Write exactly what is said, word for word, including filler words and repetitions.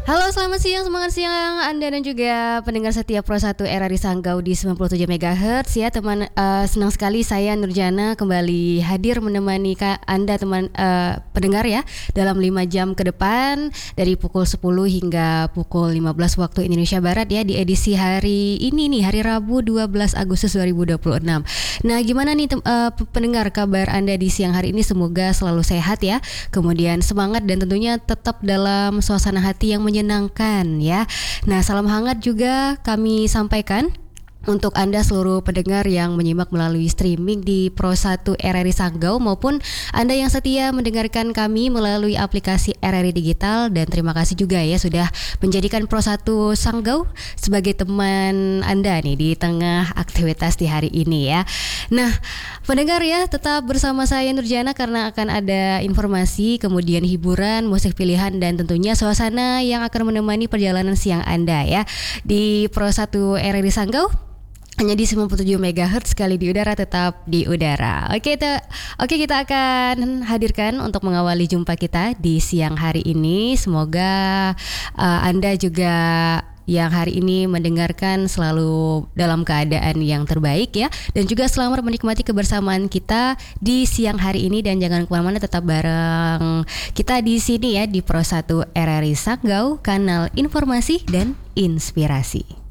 Halo, selamat siang, semangat siang Anda dan juga pendengar setia Pro satu R R I Sanggau di sembilan puluh tujuh megahertz ya teman. Uh, senang sekali saya Nurjana kembali hadir menemani ka, Anda teman uh, pendengar ya dalam lima jam ke depan dari pukul sepuluh hingga pukul lima belas waktu Indonesia Barat ya di edisi hari ini nih, hari Rabu dua belas Agustus dua ribu dua puluh enam. Nah, gimana nih tem- uh, pendengar, kabar Anda di siang hari ini? Semoga selalu sehat ya. Kemudian semangat dan tentunya tetap dalam suasana hati yang menyenangkan ya. Nah, salam hangat juga kami sampaikan untuk Anda seluruh pendengar yang menyimak melalui streaming di Pro satu R R I Sanggau maupun Anda yang setia mendengarkan kami melalui aplikasi R R I Digital. Dan terima kasih juga ya sudah menjadikan Pro satu Sanggau sebagai teman Anda nih di tengah aktivitas di hari ini ya. Nah, pendengar ya, tetap bersama saya Nurjana karena akan ada informasi, kemudian hiburan, musik pilihan dan tentunya suasana yang akan menemani perjalanan siang Anda ya di Pro satu R R I Sanggau. Hanya di sembilan puluh tujuh megahertz, sekali di udara tetap di udara. Oke, te- oke kita akan hadirkan untuk mengawali jumpa kita di siang hari ini. Semoga uh, Anda juga yang hari ini mendengarkan selalu dalam keadaan yang terbaik ya. Dan juga selamat menikmati kebersamaan kita di siang hari ini. Dan jangan kemana-mana, tetap bareng kita di sini ya di Pro satu R R I Sanggau, kanal informasi dan inspirasi.